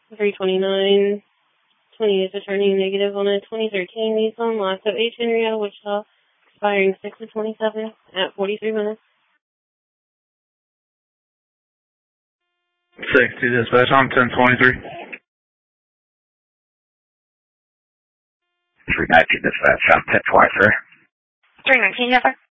329, 20 is returning negative on a 2013 Nissan Lasso H Henrietta, Wichita, expiring 6/27 at 43 minutes. 60 dispatch on 1023. 319 dispatch on 1023. 319, yes, sir.